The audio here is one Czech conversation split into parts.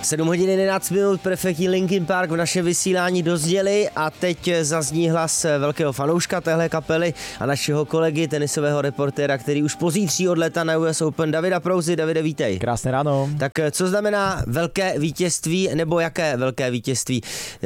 7 hodin 11 minut, perfektní Linkin Park v našem vysílání dozděli a teď zazní hlas velkého fanouška téhle kapely a našeho kolegy, tenisového reportéra, který už pozítří odletá na US Open, Davida Prouzy. Davide, vítej. Krásné ráno. Tak co znamená velké vítězství, nebo jaké velké vítězství?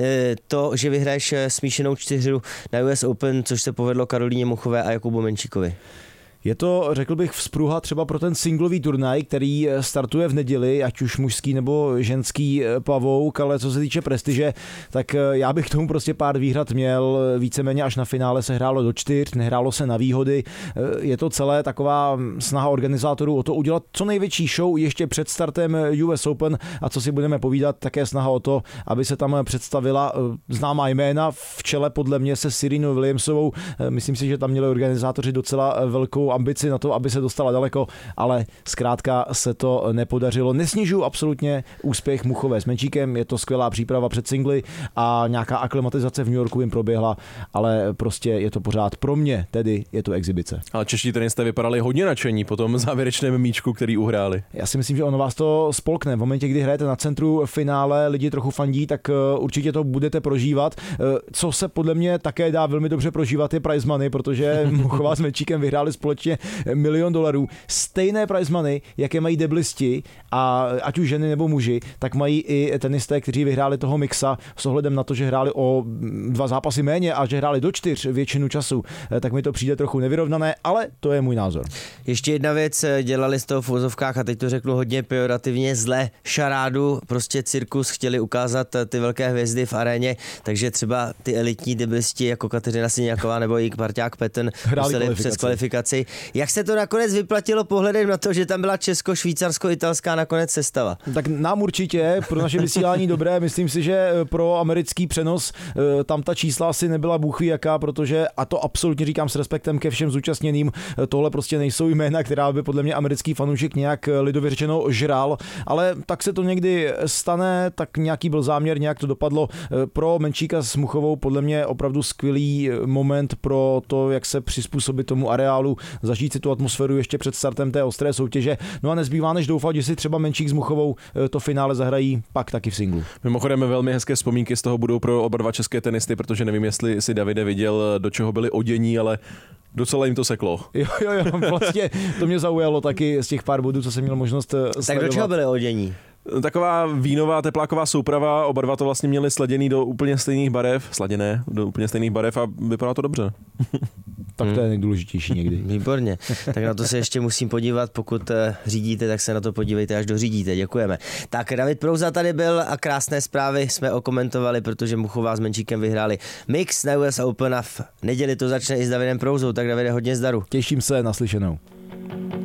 To, že vyhraješ smíšenou čtyřhru na US Open, což se povedlo Karolíně Muchové a Jakubu Menčíkovi. Je to, řekl bych, vzpruha třeba pro ten singlový turnaj, který startuje v neděli, ať už mužský nebo ženský pavouk, ale co se týče prestiže, tak já bych k tomu prostě pár výhrad měl. Víceméně až na finále se hrálo do 4, nehrálo se na výhody. Je to celé taková snaha organizátorů o to udělat co největší show ještě před startem US Open a co si budeme povídat, také snaha o to, aby se tam představila známá jména v čele podle mě se Serenou Williamsovou. Myslím si, že tam měli organizátoři docela velkou ambici na to, aby se dostala daleko, ale zkrátka se to nepodařilo. Nesnižuju absolutně úspěch Muchové s Menčíkem, je to skvělá příprava před singly a nějaká aklimatizace v New Yorku jim proběhla, ale prostě je to pořád pro mě, tedy je to exibice. Ale čeští tenisté vypadali hodně nadšení po tom závěrečném míčku, který uhráli. Já si myslím, že ono vás to spolkne. V momentě, kdy hrajete na centru finále, lidi trochu fandí, tak určitě to budete prožívat. Co se podle mě také dá velmi dobře prožívat je prize money, protože Muchová s Menčíkem vyhráli společně $1 milion. Stejné prize money, jaké mají deblisti a ať už ženy nebo muži, tak mají i tenisté, kteří vyhráli toho mixa s ohledem na to, že hráli o 2 zápasy méně a že hráli do 4 většinu času, tak mi to přijde trochu nevyrovnané, ale to je můj názor. Ještě jedna věc, dělali z toho v úzovkách a teď to řeknu hodně pejorativně zle, šarádu, prostě cirkus, chtěli ukázat ty velké hvězdy v aréně, takže třeba ty elitní deblisti jako Kateřina Siniaková nebo jejich parťák Petr museli přes kvalifikaci. Jak se to nakonec vyplatilo pohledem na to, že tam byla česko-švýcarsko-italská nakonec sestava? Tak nám určitě, pro naše vysílání dobré, myslím si, že pro americký přenos tam ta čísla asi nebyla bůh ví jaká, protože, a to absolutně říkám s respektem ke všem zúčastněným, tohle prostě nejsou jména, která by podle mě americký fanoušek nějak lidově řečeno žral, ale tak se to někdy stane, tak nějaký byl záměr, nějak to dopadlo. Pro Menčíka s Muchovou podle mě opravdu skvělý moment pro to, jak se přizpůsobit tomu areálu, zažít si tu atmosféru ještě před startem té ostré soutěže. No a nezbývá než doufat, že si třeba Menčík s Muchovou to finále zahrají pak taky v singlu. Mimochodem velmi hezké vzpomínky z toho budou pro oba dva české tenisty, protože nevím, jestli si Davide viděl, do čeho byli odění, ale docela jim to seklo. Jo, vlastně to mě zaujalo taky z těch pár bodů, co jsem měl možnost sledovat. Tak do čeho byli odění? Taková vínová tepláková souprava, oba dva to vlastně měli sladěný do úplně stejných barev, sladěné do úplně stejných barev a vypadá to dobře. Tak to je nejdůležitější někdy. Výborně. Tak na to se ještě musím podívat, pokud řídíte, tak se na to podívejte, až dořídíte. Děkujeme. Tak David Prouza tady byl a krásné zprávy jsme okomentovali, protože Muchová s Menčíkem vyhráli mix na US Open a v neděli to začne i s Davidem Prouzou, tak Davide, hodně zdaru. Těším se, naslyšenou.